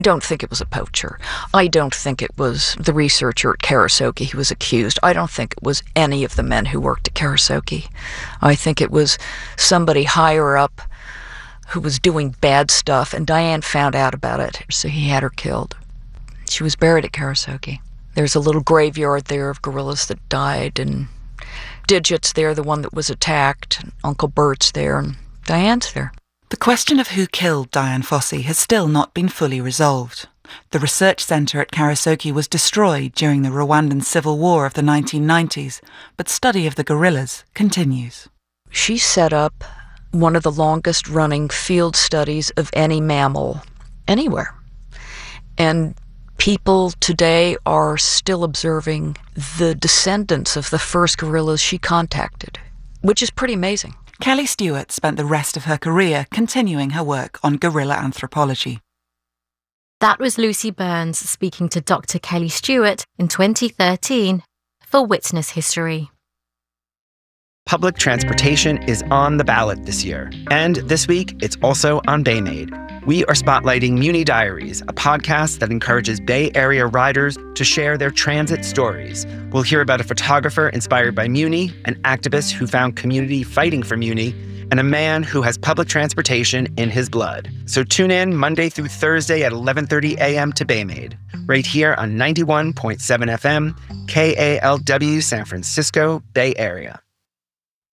Don't think it was a poacher. I don't think it was the researcher at Karasaki who was accused. I don't think it was any of the men who worked at Karasaki. I think it was somebody higher up who was doing bad stuff, and Diane found out about it, so he had her killed. She was buried at Karasaki. There's a little graveyard there of guerrillas that died, and Digit's there, the one that was attacked, and Uncle Bert's there, and Diane's there. The question of who killed Dian Fossey has still not been fully resolved. The research centre at Karasaki was destroyed during the Rwandan civil war of the 1990s, but study of the guerrillas continues. She set up one of the longest-running field studies of any mammal anywhere. And people today are still observing the descendants of the first gorillas she contacted, which is pretty amazing. Kelly Stewart spent the rest of her career continuing her work on gorilla anthropology. That was Lucy Burns speaking to Dr. Kelly Stewart in 2013 for Witness History. Public transportation is on the ballot this year. And this week, it's also on Baymade. We are spotlighting Muni Diaries, a podcast that encourages Bay Area riders to share their transit stories. We'll hear about a photographer inspired by Muni, an activist who found community fighting for Muni, and a man who has public transportation in his blood. So tune in Monday through Thursday at 11:30 a.m. to Baymade, right here on 91.7 FM, KALW San Francisco Bay Area.